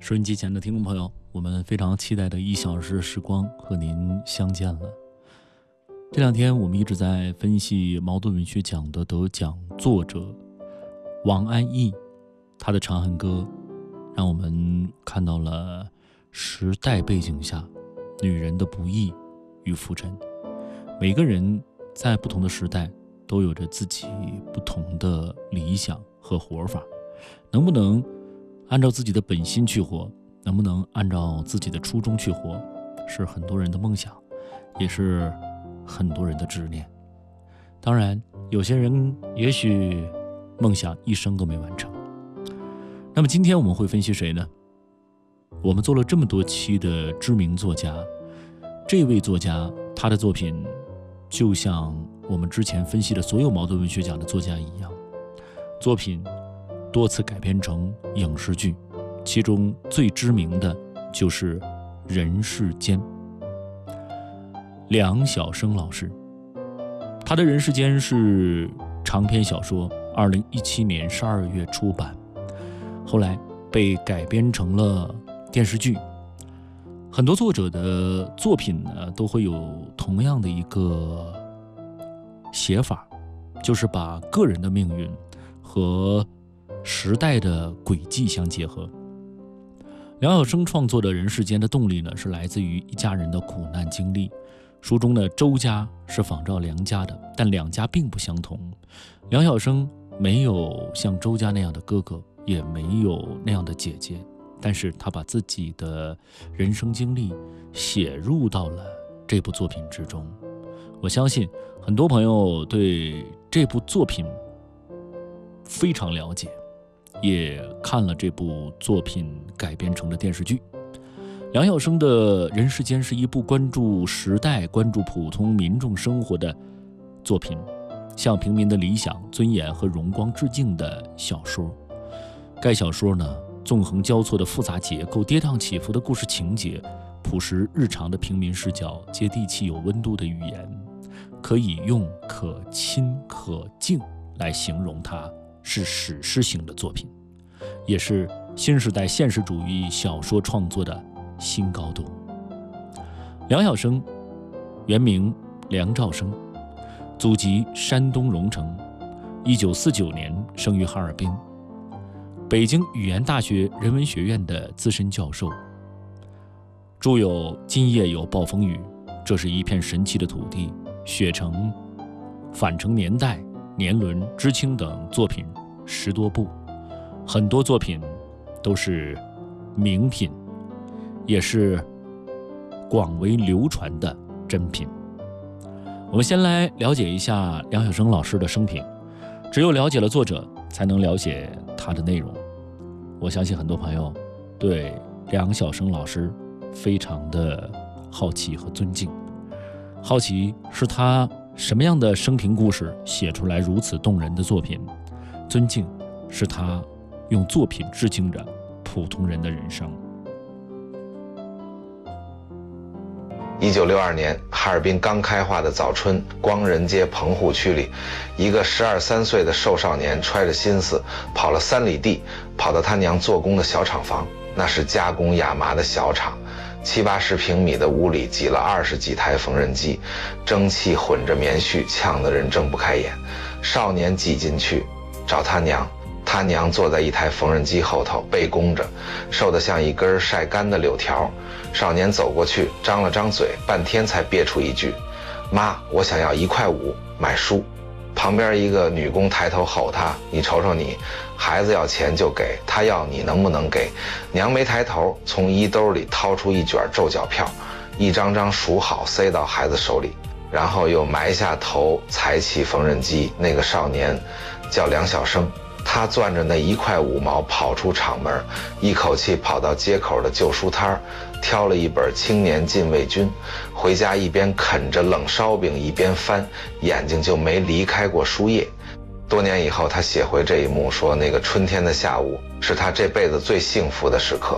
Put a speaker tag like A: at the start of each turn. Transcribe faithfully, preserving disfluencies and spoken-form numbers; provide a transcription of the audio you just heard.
A: 收音机前的听众朋友，我们非常期待的一小时时光和您相见了。这两天我们一直在分析茅盾文学奖的得奖作者王安忆，他的《长恨歌》让我们看到了时代背景下女人的不易与浮沉。每个人在不同的时代都有着自己不同的理想和活法，能不能按照自己的本心去活，能不能按照自己的初衷去活，是很多人的梦想，也是很多人的执念。当然，有些人也许梦想一生都没完成。那么今天我们会分析谁呢？我们做了这么多期的知名作家，这位作家他的作品就像我们之前分析的所有茅盾文学奖的作家一样，作品多次改编成影视剧，其中最知名的就是《人世间》。梁晓声老师，他的《人世间》是长篇小说，二零一七年十二月出版，后来被改编成了电视剧。很多作者的作品呢，都会有同样的一个写法，就是把个人的命运和时代的轨迹相结合。梁晓声创作的《人世间》的动力呢，是来自于一家人的苦难经历。书中的周家是仿照梁家的，但两家并不相同。梁晓声没有像周家那样的哥哥，也没有那样的姐姐，但是他把自己的人生经历写入到了这部作品之中。我相信很多朋友对这部作品非常了解，也看了这部作品改编成了电视剧。梁晓声的《人世间》是一部关注时代、关注普通民众生活的作品，向平民的理想、尊严和荣光致敬的小说。该小说呢，纵横交错的复杂结构、跌宕起伏的故事情节、朴实日常的平民视角、接地气有温度的语言，可以用可亲可敬来形容它是史诗型的作品，也是新时代现实主义小说创作的新高度。梁晓声原名梁兆生，祖籍山东荣成，一九四九年生于哈尔滨，北京语言大学人文学院的资深教授，著有《今夜有暴风雨》、这是一片神奇的土地、雪城、返程年代、年轮、知青等作品十多部，很多作品都是名品，也是广为流传的珍品。我们先来了解一下梁晓声老师的生平，只有了解了作者，才能了解他的内容。我相信很多朋友对梁晓声老师非常的好奇和尊敬，好奇是他什么样的生平故事写出来如此动人的作品，尊敬是他用作品致敬着普通人的人生。
B: 一九六二年，哈尔滨刚开化的早春，光仁街棚户区里，一个十二三岁的瘦少年揣着心思跑了三里地，跑到他娘做工的小厂房。那是加工亚麻的小厂，七八十平米的屋里挤了二十几台缝纫机，蒸汽混着棉絮，呛得人睁不开眼。少年挤进去找他娘，他娘坐在一台缝纫机后头背弓着，瘦得像一根晒干的柳条。少年走过去张了张嘴，半天才憋出一句：妈，我想要一块五买书。旁边一个女工抬头吼他：你瞅瞅你，孩子要钱就给，他要你能不能给？娘没抬头，从衣兜里掏出一卷皱脚票，一张张数好塞到孩子手里，然后又埋下头裁起缝纫机。那个少年叫梁晓声，他攥着那一块五毛跑出厂门，一口气跑到街口的旧书摊，挑了一本《青年禁卫军》，回家一边啃着冷烧饼一边翻，眼睛就没离开过书页。多年以后，他写回这一幕，说那个春天的下午是他这辈子最幸福的时刻。